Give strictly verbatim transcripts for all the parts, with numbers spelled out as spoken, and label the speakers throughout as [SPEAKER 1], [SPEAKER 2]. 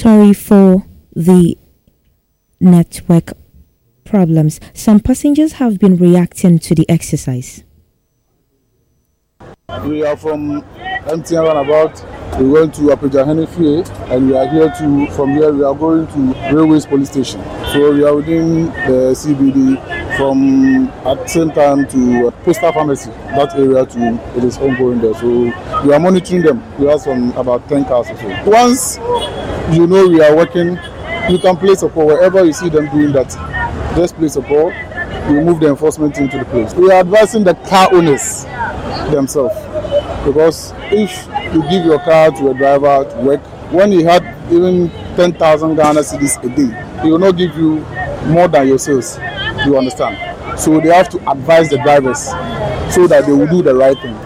[SPEAKER 1] Sorry for the network problems. Some passengers have been reacting to the exercise.
[SPEAKER 2] We are from M T N Runabout. We went to Apeja Henifie, and we are here to, from here we are going to Railways Police Station. So we are within the C B D from at the same time to Postal Pharmacy. That area too, it is ongoing there. So we are monitoring them. We have some about ten cars or so. Once you know we are working, you can place a call. Wherever you see them doing that, just place a call. We move the enforcement team to the place. We are advising the car owners themselves, because if you give your car to a driver to work, when he had even ten thousand Ghana cedis a day, he will not give you more than your sales. You understand? So they have to advise the drivers so that they will do the right thing.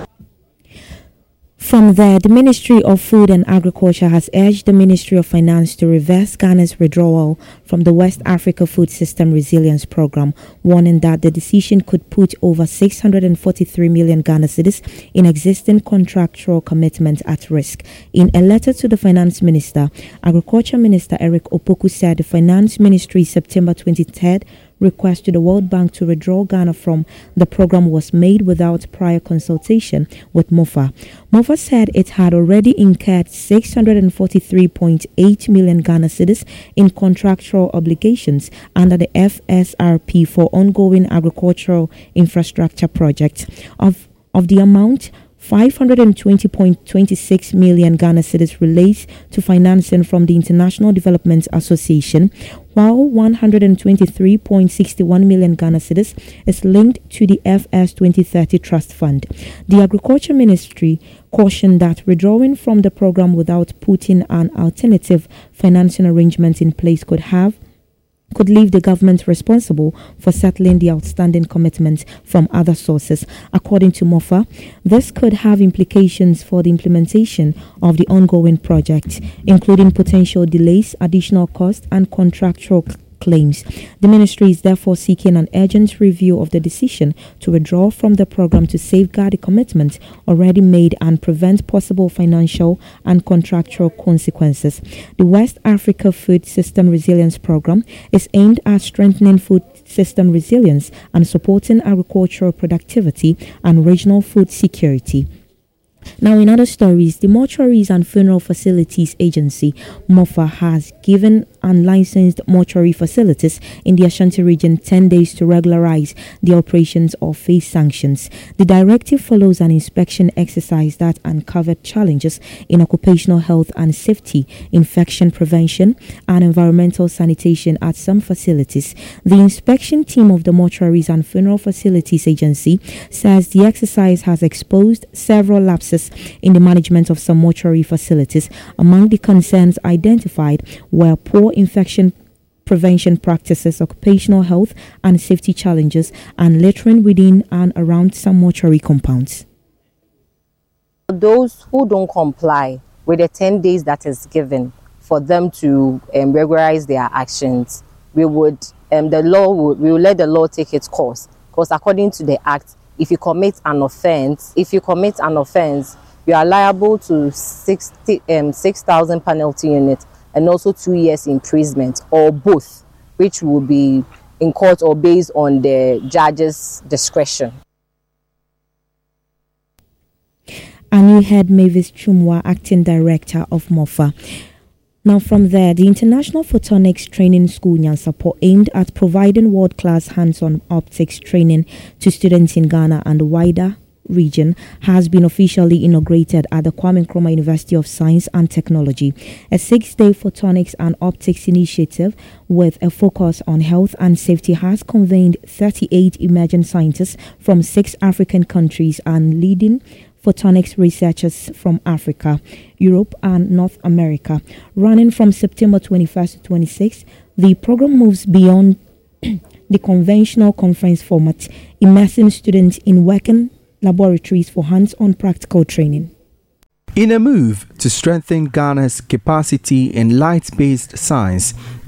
[SPEAKER 1] From there, the Ministry of Food and Agriculture has urged the Ministry of Finance to reverse Ghana's withdrawal from the West Africa Food System Resilience Program, warning that the decision could put over six hundred forty-three million Ghana cedis in existing contractual commitments at risk. In a letter to the Finance Minister, Agriculture Minister Eric Opoku said the Finance Ministry's September twenty-third request to the World Bank to withdraw Ghana from the program was made without prior consultation with MOFA. MOFA said it had already incurred six hundred forty-three point eight million Ghana cedis in contractual obligations under the F S R P for ongoing agricultural infrastructure projects. Of, of the amount, five hundred twenty point two six million Ghana cedis relates to financing from the International Development Association, while one hundred twenty-three point six one million Ghana cedis is linked to the F S twenty thirty Trust Fund. The Agriculture Ministry cautioned that withdrawing from the program without putting an alternative financing arrangement in place could have could leave the government responsible for settling the outstanding commitments from other sources. According to MOFA, this could have implications for the implementation of the ongoing project, including potential delays, additional costs, and contractual claims. The ministry is therefore seeking an urgent review of the decision to withdraw from the program to safeguard the commitment already made and prevent possible financial and contractual consequences. The West Africa Food System Resilience Program is aimed at strengthening food system resilience and supporting agricultural productivity and regional food security. Now, in other stories, the Mortuaries and Funeral Facilities Agency, MOFA, has given unlicensed mortuary facilities in the Ashanti region ten days to regularize the operations or face sanctions. The directive follows an inspection exercise that uncovered challenges in occupational health and safety, infection prevention, and environmental sanitation at some facilities. The inspection team of the Mortuaries and Funeral Facilities Agency says the exercise has exposed several lapses in the management of some mortuary facilities. Among the concerns identified were poor infection prevention practices, occupational health and safety challenges, and littering within and around some mortuary compounds.
[SPEAKER 3] Those who don't comply with the ten days that is given for them to um, regularize their actions, we would um, the law would, we will let the law take its course, because according to the Act, if you commit an offense, if you commit an offense, you are liable to sixty um six thousand penalty unit and also two years imprisonment, or both, which will be in court or based on the judge's discretion.
[SPEAKER 1] And you heard Mavis Chumwa, acting director of MOFA. Now, from there, the International Photonics Training School Nyansapor, aimed at providing world-class hands-on optics training to students in Ghana and the wider region, has been officially inaugurated at the Kwame Nkrumah University of Science and Technology. A six-day photonics and optics initiative with a focus on health and safety has convened thirty-eight emerging scientists from six African countries and leading photonics researchers from Africa, Europe, and North America. Running from September twenty-first to twenty-sixth, the program moves beyond the conventional conference format, immersing students in working laboratories for hands-on practical training.
[SPEAKER 4] In a move to strengthen Ghana's capacity in light-based science,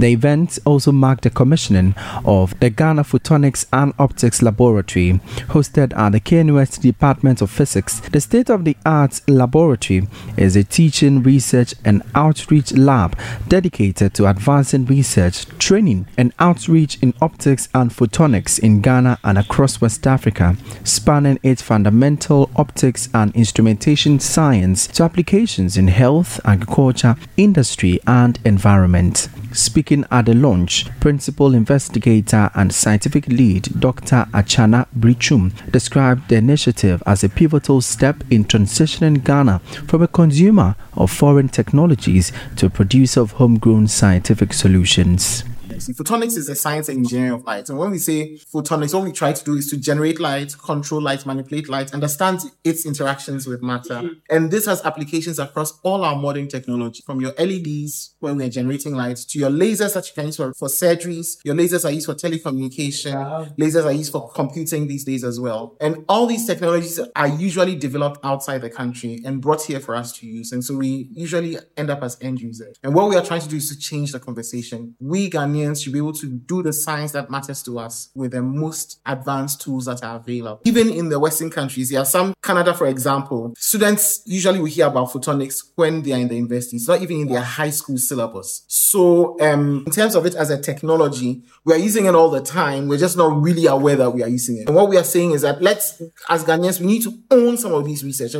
[SPEAKER 4] The event also marked the commissioning of the Ghana Photonics and Optics Laboratory, hosted at the K N U S Department of Physics. The state-of-the-art laboratory is a teaching, research and outreach lab dedicated to advancing research, training and outreach in optics and photonics in Ghana and across West Africa, spanning its fundamental optics and instrumentation science to applications in health, agriculture, industry and environment. Speaking at the launch, Principal Investigator and Scientific Lead Doctor Achana Brichum described the initiative as a pivotal step in transitioning Ghana from a consumer of foreign technologies to a producer of homegrown scientific solutions.
[SPEAKER 5] Photonics is the science and engineering of light. And when we say photonics, what we try to do is to generate light, control light, manipulate light, understand its interactions with matter. And this has applications across all our modern technology, from your L E Ds, when we are generating light, to your lasers that you can use for, for surgeries. Your lasers are used for telecommunication. Lasers are used for computing these days as well. And all these technologies are usually developed outside the country and brought here for us to use. And so we usually end up as end users. And what we are trying to do is to change the conversation. We Ghanaians should be able to do the science that matters to us with the most advanced tools that are available. Even in the Western countries, there are some, Canada for example, students usually will hear about photonics when they are in the university. It's not even in their high school syllabus. So um, in terms of it as a technology, we are using it all the time. We're just not really aware that we are using it. And what we are saying is that let's, as Ghanaians, we need to own some of these research.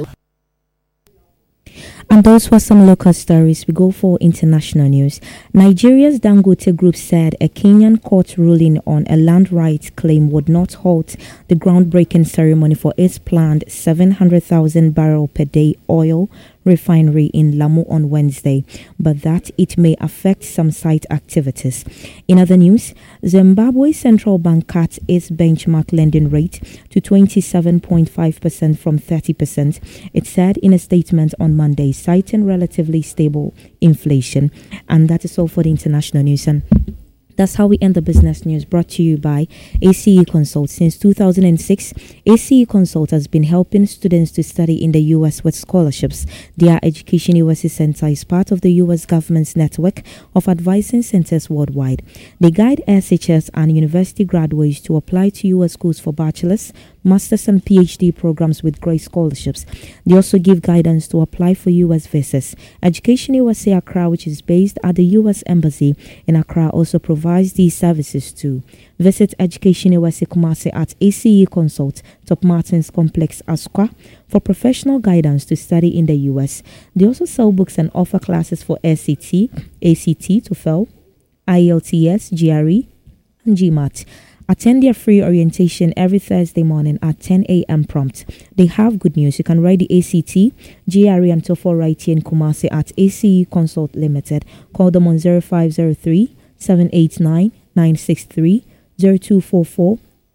[SPEAKER 1] And those were some local stories. We go for international news. Nigeria's Dangote Group said a Kenyan court ruling on a land rights claim would not halt the groundbreaking ceremony for its planned seven hundred thousand barrel per day oil refinery in Lamu on Wednesday, but that it may affect some site activities. In other news, Zimbabwe Central Bank cut its benchmark lending rate to twenty-seven point five percent from thirty percent, it said in a statement on Monday, citing relatively stable inflation. And that is all for the international news. And that's how we end the business news, brought to you by A C E Consult. Since two thousand six, A C E Consult has been helping students to study in the U S with scholarships. Their Education U S A Center is part of the U S government's network of advising centers worldwide. They guide S H S and university graduates to apply to U S schools for bachelor's, master's and P H D programs with great scholarships. They also give guidance to apply for U S visas. Education U S A Accra, which is based at the U S Embassy in Accra, also provides these services too. Visit Education U S A Kumasi at A C E Consult, Top Martins Complex, Asqa, for professional guidance to study in the U S. They also sell books and offer classes for S A T, A C T, TOEFL, I E L T S, G R E, and GMAT. Attend their free orientation every Thursday morning at ten a.m. prompt. They have good news. You can write the A C T, G R E and TOEFL right here in Kumasi at A C E Consult Limited. Call them on zero five zero three, seven eight nine, nine six three, zero two four four,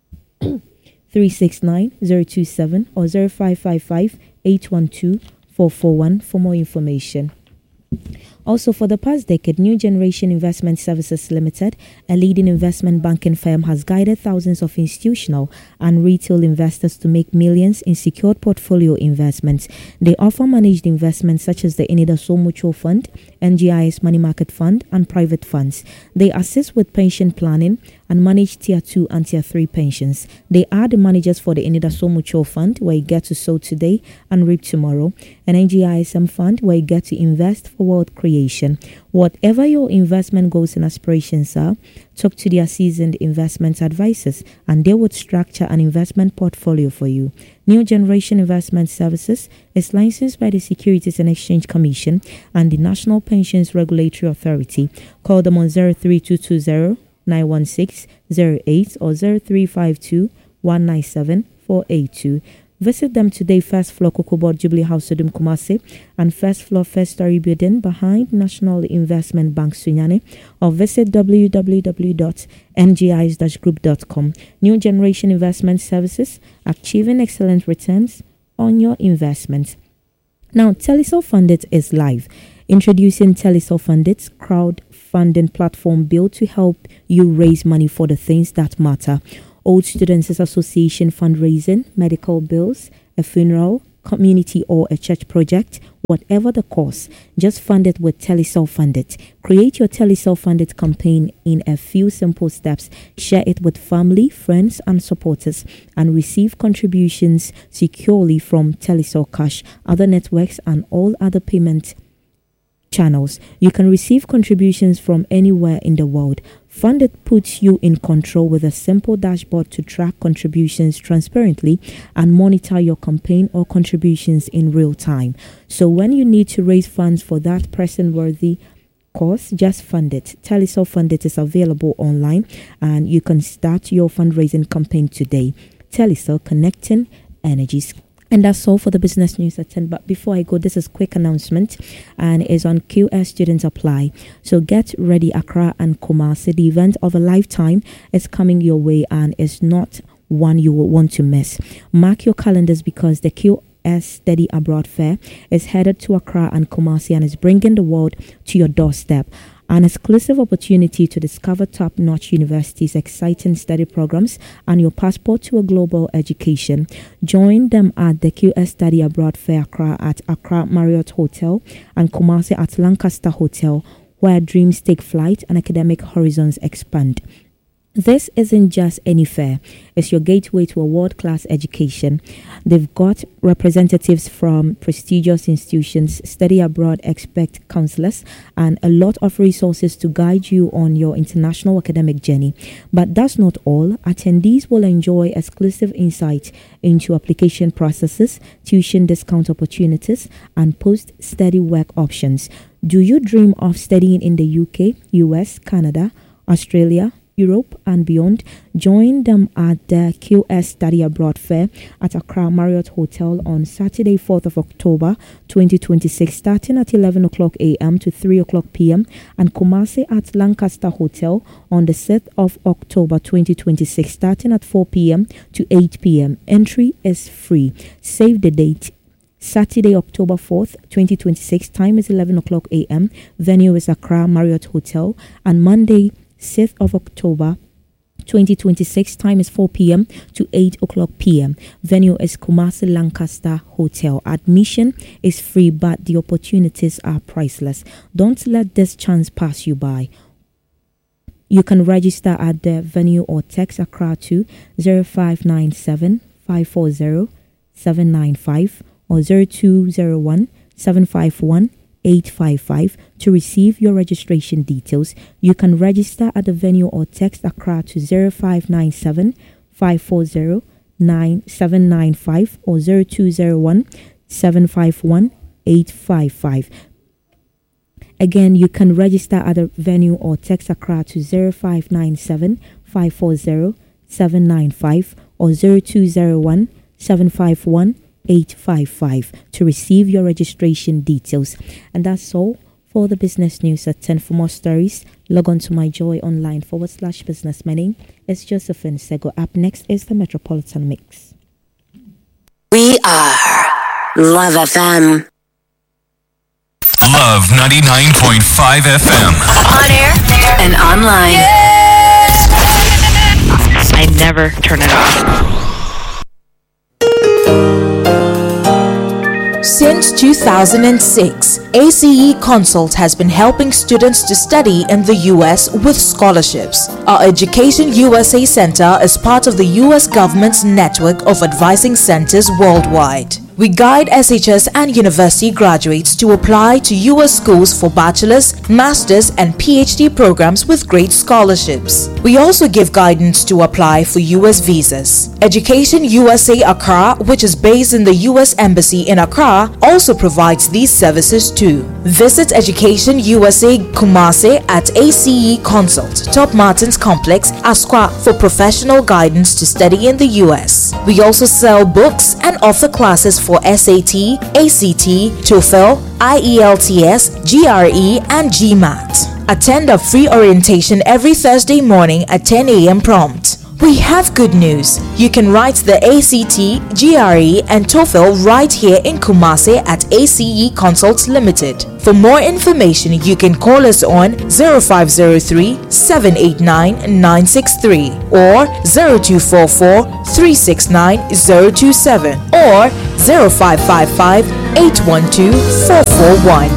[SPEAKER 1] three six nine, zero two seven or zero five five five, eight one two, four four one for more information. Also, for the past decade, New Generation Investment Services Limited, a leading investment banking firm, has guided thousands of institutional and retail investors to make millions in secured portfolio investments. They offer managed investments such as the Enidaso Mutual Fund, N G I S Money Market Fund, and private funds. They assist with pension planning and manage Tier two and Tier three pensions. They are the managers for the Enidaso Mutual Fund, where you get to sow today and reap tomorrow, and N G I S M Fund, where you get to invest for wealth creation. Whatever your investment goals and aspirations are, talk to their seasoned investment advisors and they would structure an investment portfolio for you. New Generation Investment Services is licensed by the Securities and Exchange Commission and the National Pensions Regulatory Authority. Call them on zero three two two zero, nine one six, zero eight or zero three five two, one nine seven, four eight two. Visit them today, first floor Kokobot Jubilee House, Sodom Kumasi, and first floor First Story Building behind National Investment Bank, Sunyani, or visit w w w dot n g i s dash group dot com. New Generation Investment Services, achieving excellent returns on your investment. Now, Telisol Fundit is live. Introducing Telisol Fundit's crowdfunding platform built to help you raise money for the things that matter. Old Students Association fundraising, medical bills, a funeral, community or a church project, Whatever the cost, just fund it with Telecel Fund It. Create your Telecel Fund It campaign in a few simple steps. Share it with family, friends, and supporters, and receive contributions securely from Telecel Cash, other networks, and all other payment channels. You can receive contributions from anywhere in the world. Fund It puts you in control with a simple dashboard to track contributions transparently and monitor your campaign or contributions in real time. So when you need to raise funds for that person-worthy cause, just fund it. Telecel Fund It is available online, and you can start your fundraising campaign today. Telecel, connecting energies. And that's all for the business news at ten. But before I go, this is a quick announcement, and it's on Q S Students Apply. So get ready, Accra and Kumasi. The event of a lifetime is coming your way, and it's not one you will want to miss. Mark your calendars, because the Q S Study Abroad Fair is headed to Accra and Kumasi and is bringing the world to your doorstep. An exclusive opportunity to discover top-notch universities, exciting study programs, and your passport to a global education. Join them at the Q S Study Abroad Fair Accra at Accra Marriott Hotel and Kumasi at Lancaster Hotel, where dreams take flight and academic horizons expand. This isn't just any fair, it's your gateway to a world-class education. They've got representatives from prestigious institutions, study abroad expert counselors, and a lot of resources to guide you on your international academic journey. But that's not all. Attendees will enjoy exclusive insight into application processes, tuition discount opportunities, and post-study work options. Do you dream of studying in the U K, U S, Canada, Australia, Europe, and beyond? Join them at the Q S Study Abroad Fair at Accra Marriott Hotel on Saturday, fourth of October twenty twenty-six, starting at eleven o'clock a m to three o'clock p m, and Kumasi at Lancaster Hotel on the sixth of October twenty twenty-six, starting at four p m to eight p m Entry is free. Save the date. Saturday, October fourth, twenty twenty-six, time is eleven o'clock a m Venue is Accra Marriott Hotel. And Monday, sixth of October twenty twenty-six, time is four p m to eight o'clock p m Venue is Kumasi Lancaster Hotel. Admission is free, but the opportunities are priceless. Don't let this chance pass you by. You can register at the venue or text Accra to zero five nine seven, five four zero, seven nine five or zero two zero one, seven five one, eight five five to receive your registration details. You can register at the venue or text Accra to zero five nine seven, five four zero, nine seven nine five or zero two zero one, seven five one, eight five five. Again, you can register at the venue or text Accra to zero five nine seven, five four zero, seven nine five or zero two zero one, seven five one, eight five five to receive your registration details. And that's all for the business news at ten. For more stories, log on to myjoyonline forward slash business. My name is Josephine Sego. Up next is the Metropolitan Mix.
[SPEAKER 6] We are Love F M.
[SPEAKER 7] Love ninety-nine point five F M.
[SPEAKER 6] On air and online.
[SPEAKER 8] Yes! I never turn it off.
[SPEAKER 9] Since two thousand six, A C E Consult has been helping students to study in the U S with scholarships. Our Education U S A Center is part of the U S government's network of advising centers worldwide. We guide S H S and university graduates to apply to U S schools for bachelor's, master's, and P H D programs with great scholarships. We also give guidance to apply for U S visas. Education U S A Accra, which is based in the U S Embassy in Accra, also provides these services too. Visit Education U S A Kumasi at A C E Consult, Top Martins Complex, Asqua, for professional guidance to study in the U S. We also sell books and offer classes for S A T, A C T, TOEFL, I E L T S, G R E, and GMAT. Attend a free orientation every Thursday morning at ten a m prompt. We have good news. You can write the A C T, G R E, and TOEFL right here in Kumasi at A C E Consults Limited. For more information, you can call us on zero five zero three, seven eight nine, nine six three or zero two four four, three six nine, zero two seven or zero five five five, eight one two, four four one.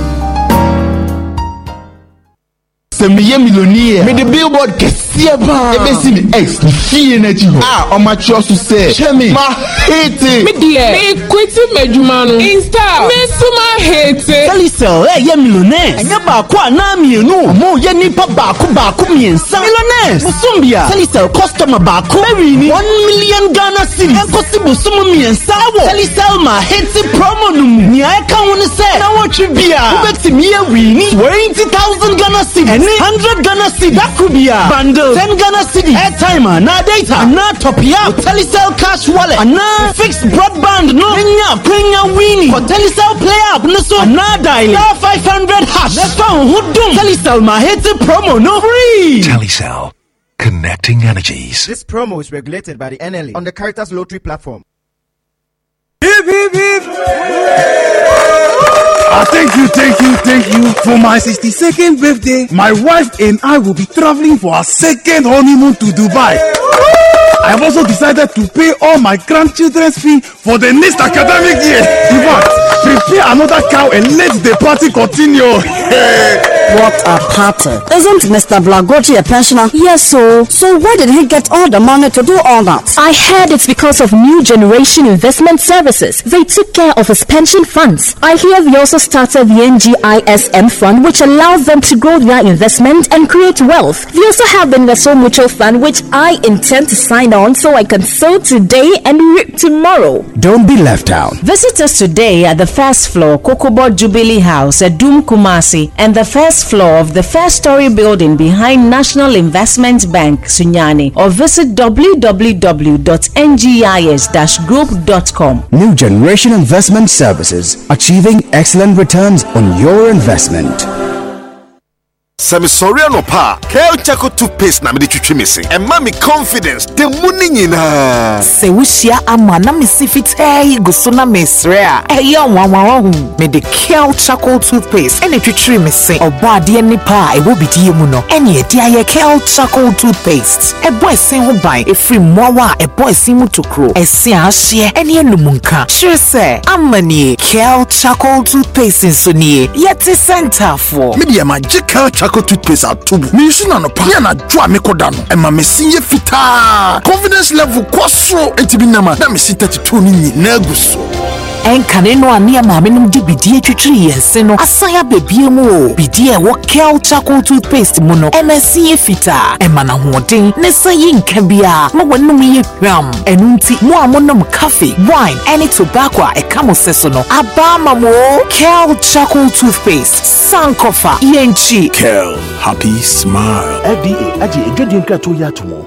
[SPEAKER 10] Semiye millionaire. Me the billboard kesiye ba. Ebe si mi ex ni fiye na ji ho. Ah, o ma cho so say. Chemi. Ma hate.
[SPEAKER 11] Me die. Me kwiti mejumanu. Insta. Me suma hate.
[SPEAKER 12] Telecel eh ye millionaire. Enya ba kwa na mienu. Mo ye nipa ba ku ba ku miensa. Millionaires. Musumbia. Telecel customer ba ku. Very ni one million Ghana cedis. Enko si busumu miensa wo. Telecel ma hate promo numu. Ni ai kan woni say. Na wo tribia. Ubeti mi ye wini twenty thousand Ghana cedis. one hundred Ghana cedis. That could be a bundle. ten Ghana cedis. Airtime, na data, na top up. Telecel cash wallet, na fixed broadband. No, Kenya, Kenya winning. For Telecel play up, no so na dial. Star five hundred hash. Let's go. Who do? Telecel ma hit promo no free.
[SPEAKER 13] Telecel, connecting energies.
[SPEAKER 14] This promo is regulated by the N L A on the Caritas Lottery platform.
[SPEAKER 15] Hip, hip, hip. Ah, thank you, thank you, thank you. For my sixty-second birthday, my wife and I will be traveling for our second honeymoon to Dubai. I have also decided to pay all my grandchildren's fee for the next academic year. In fact, prepare another cow and let the party continue.
[SPEAKER 16] What a party. Isn't Mister Blagochi a pensioner? Yes, so. So where did he get all the money to do all that?
[SPEAKER 17] I heard it's because of New Generation Investment Services. They took care of his pension funds. I hear they also started the N G I S M fund, which allows them to grow their investment and create wealth. They also have the Neso Mutual Fund, which I intend to sign on so I can sow today and reap tomorrow.
[SPEAKER 18] Don't be left out.
[SPEAKER 19] Visit us today at the first floor, Kokobo Jubilee House at Doom Kumasi, and the first floor of the first story building behind National Investment Bank, Sunyani, or visit w w w dot n g i s dash group dot com.
[SPEAKER 18] New Generation Investment Services, achieving excellent returns on your investment.
[SPEAKER 20] Samisoria no pa, Kel Chaco toothpaste na me de twitwi me se. And mommy confidence, the money nyina.
[SPEAKER 21] Se wushia ama na me sifite go so na mesre a. E yo wanwan hu. Me de Kel Chaco toothpaste ene twitwi me se. Oba de ni pa e wo bidie mu no. Ene e dia ye Kel Chaco toothpaste. E boy sen ho ban e free mowa e boy sen mu tokro. E se ahye ene enumunka. Sure se amani Kel Chaco toothpaste so nie. Yeti center for.
[SPEAKER 20] Me de magical Chaco toothpaste atubu. Me use na no pa na dwa me koda no. E ma me sinye fita. Confidence level kwasro entibi nama na me si thirty-two ni na aguso.
[SPEAKER 21] Enkane no ania maame no di bidie twitwi yense no asaya bebie mu o bidie wo Kel Chaco toothpaste mu no emasi fita ema na hoden ne sayi nka bia ma wonum ye hwam enunti mo amonom cafe wine any tobacco e kamo seso no aba mamo Kel Chaco toothpaste sankofa yenchi
[SPEAKER 20] Kel happy smile
[SPEAKER 12] F D A aje edwedi nkrato ya tomo.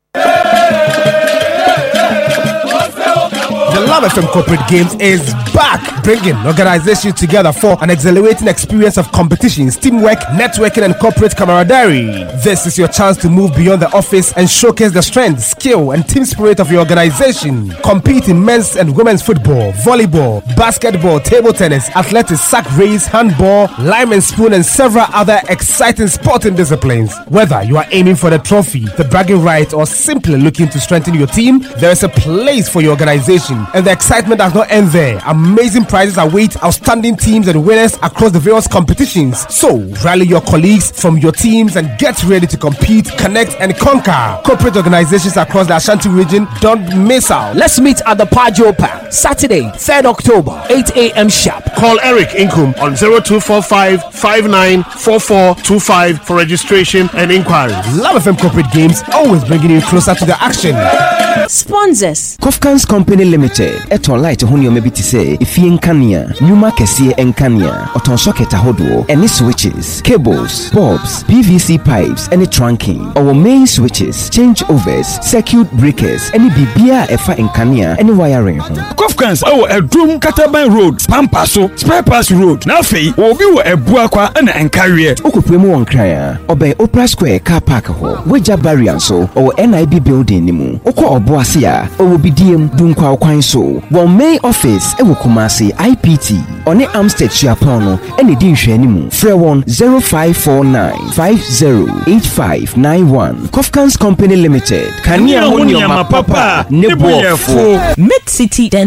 [SPEAKER 14] The Love F M Corporate Games is back, bringing organizations together for an exhilarating experience of competitions, teamwork, networking, and corporate camaraderie. This is your chance to move beyond the office and showcase the strength, skill, and team spirit of your organization. Compete in men's and women's football, volleyball, basketball, table tennis, athletics, sack race, handball, lime and spoon, and several other exciting sporting disciplines. Whether you are aiming for the trophy, the bragging rights, or simply looking to strengthen your team, there is a place for your organization. And the excitement does not end there. Amazing prizes await outstanding teams and winners across the various competitions. So, rally your colleagues from your teams and get ready to compete, connect, and conquer. Corporate organizations across the Ashanti region, don't miss out.
[SPEAKER 12] Let's meet at the Pajo Park, Saturday, third October, eight a.m. sharp.
[SPEAKER 22] Call Eric Inkum on zero two four five, five nine four four two five for registration and inquiries.
[SPEAKER 14] Love F M Corporate Games, always bringing you closer to the action.
[SPEAKER 17] Sponsors.
[SPEAKER 18] Kofkans Company Limited. Eton light honey maybe to say if you enkania, Numa Kessie enkania, Oton socket ahodo, any switches, cables, bulbs, P V C pipes, any trunking, our main switches, changeovers, circuit breakers, any bibia efa enkania, any wiring.
[SPEAKER 15] Kofkans oh a drum Kataban Road, Pampaso, Spare Pass Road. Now fee, or view a buakwa and an carrier.
[SPEAKER 18] Okupremo on Kraya, obey Opera Square car park ho, Weja Barrianso, or N I B building nimu, Oko Oboasia, or B D M Dunkwa Kwanso. One main office e Kumasi I P T on the Amstead Chiapono and the Dinshanimu. Free one zero five four nine five zero eight five nine one. Kofkans Company Limited. Kania Hunyama Papa Nebo
[SPEAKER 17] Mid City Dental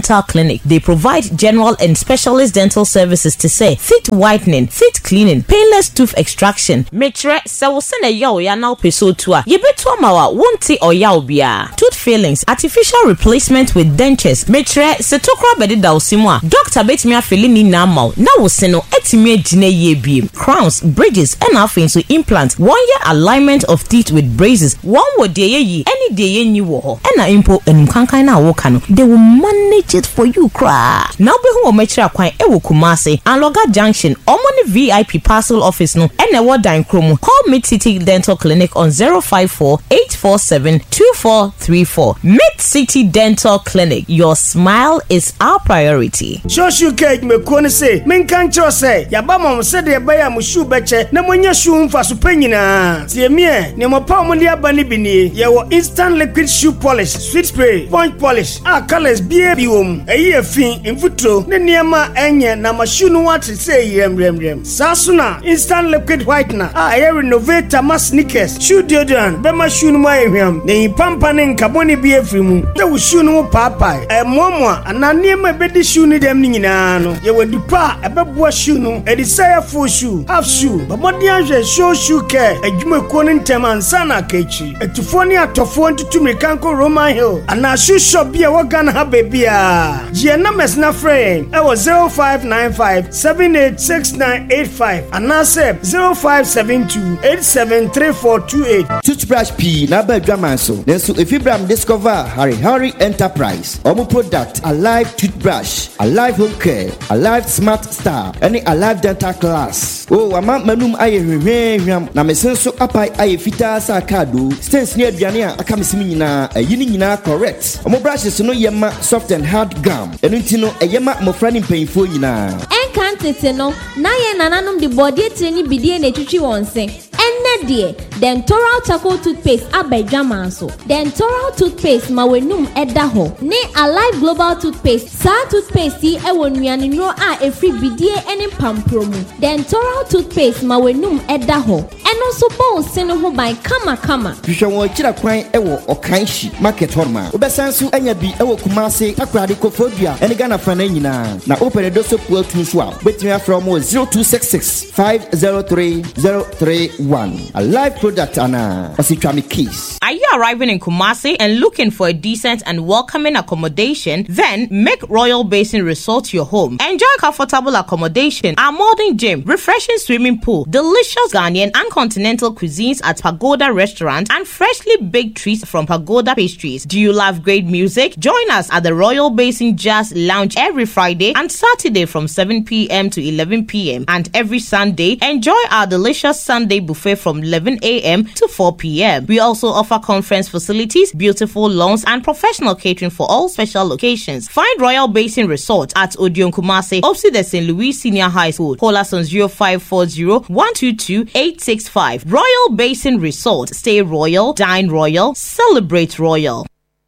[SPEAKER 2] Dental Clinic. They provide general and specialist dental services to say teeth whitening, teeth cleaning, painless tooth extraction. Metre se wo se na ya o ya na opeso to a ye beto ma wa wonte o ya obia. Tooth fillings, artificial replacement with dentures. Metre se tokra bedi da osimu a doctor betimi afeli ni na ma na wo se no etimi agina ye bi. Crowns, bridges and afin so implant. One year alignment of teeth with braces. One word de ye any day ye ni wo ho. Na impo enkankan na wo ka no. They will manage it for you cra. Now be hu o metre akwan e wo Kumasi and Loga Junction. Omoni V I P parcel office no. Ene wo dan kromo. Call Mid City Dental Clinic on zero five four, eight four seven, two four three four. Mid City Dental Clinic. Your smile is our priority.
[SPEAKER 3] Shoshu cake me kone say, men kan cho say, ya ba mom say de ba ya mu shu beche na monya shu mfa so panyina. Tie me, ne mo pa mo dia ba ni bini. Ya wo instant liquid shoe polish, sweet spray, point polish. Ah colors bia bi wom. Eyi afin infutro ne niema enye na ma shu no wat say rem rem rem. Sasuna instant liquid whitener. Ah air renovator ma sneakers, shoe deodorant, be ma shoe no ma ehwam. Ne pampa ne nkaboni bi afri mu. Te wo shoe no papa. E momo ana niema be di shoe ni dem ni nyina no. Ye wo dipa e be bo shoe no. E di say full shoe, half shoe. Ba modi anhwe show shoe care. Adwuma ko ne ntem ansa na kachi. Etufo ni atofo ntutu mekanko Roman Hill. Ana shoe shop bi e wo Ghana ha baby a. Je na mesna friend. E wo zero five nine five, seven eight six nine eight five. Ana se zero five seven two, eight seven three four two eight.
[SPEAKER 23] Toothbrush P na ba dwaman so. Nenso Efibram discover Harry Harry Enterprise. Omo product Alive toothbrush, Alive home care, Alive smart star, any Alive dental class. Oh, ama manum aye hwehwehwam na mesenso apai aye fita sa kado. Stens ne aduane a aka mesimi nyina ayini nyina correct. Omo brushes no yema soft and hard gum. Enu ntino eyema mofra ni mpanyfo nyina.
[SPEAKER 24] Enkantete no na ye nananom de body treni bidie na etwitwi wonse. Enne de Dentoral charcoal toothpaste abedwaman so. Dentoral toothpaste ma wenum eda ho. Ne Alive global toothpaste sa toothpaste e wonuane no a efri bidie ene pampromu. Dentoral toothpaste ma wenum eda ho. Eno so bon sene ho ban kama kama.
[SPEAKER 23] Hwehwe won kira kwan e wo Okanshi market horma. Obesansu anya bi e wo Kumasi takrade kofodua ene Ghana fana nyina. Na open do so po atu so a. Betimi afro mo zero two six six, five zero three, zero three one. Alive product ana ositwami keys.
[SPEAKER 2] Are you arriving in Kumasi and looking for a decent and welcoming accommodation? Then make Royal Basin Resort your home. Enjoy comfortable accommodation, a modern gym, refreshing swimming pool, delicious Ghanaian and continental cuisines at Pagoda Restaurant, and freshly baked treats from Pagoda Pastries. Do you love great music? Join us at the Royal Basin Jazz Lounge every Friday and Saturday from seven p.m. to eleven p.m. and every Sunday enjoy our delicious Sunday buffet from eleven a.m. to four p.m. We also offer conference facilities, beautiful lawns, and professional catering for all special occasions. Find Royal Basin Resort at Odion Kumasi, opposite the Saint Louis Senior High School. Call us on zero five four zero, one two two, eight six five. Royal Basin Resort. Stay royal, dine royal, celebrate royal.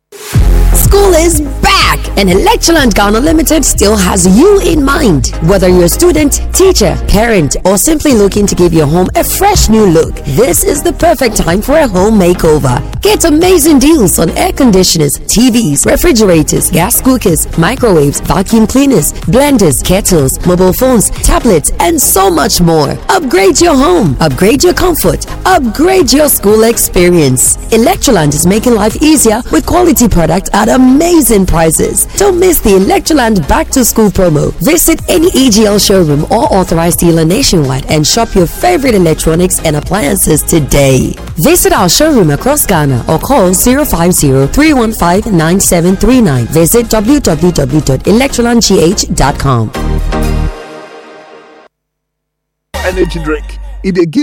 [SPEAKER 25] School is back, and Electroland Ghana Limited still has you in mind. Whether you're a student, teacher, parent, or simply looking to give your home a fresh new look, this is the perfect time for a home makeover. Get amazing deals on air conditioners, T Vs, refrigerators, gas cookers, microwaves, vacuum cleaners, blenders, kettles, mobile phones, tablets, and so much more. Upgrade your home, upgrade your comfort, upgrade your school experience. Electroland is making life easier with quality products at amazing prices. Don't miss the Electroland Back to School promo. Visit any E G L showroom or authorized dealer nationwide and shop your favorite electronics and appliances today. Visit our showroom across Ghana or call zero five zero, three one five, nine seven three nine. Visit w w w dot electroland g h dot com.
[SPEAKER 26] Energy drink. It give